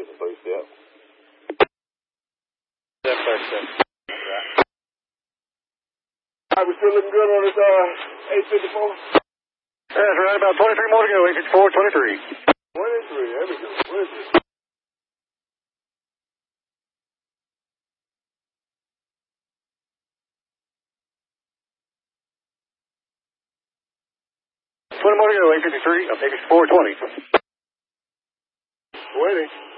Houston, please, yeah. Step 36. Alright, we still looking good on this 854? That's right, about 23 more to go, 854, 23. 23, there we go. Where is it? More to go, 853, 854, 20. Waiting.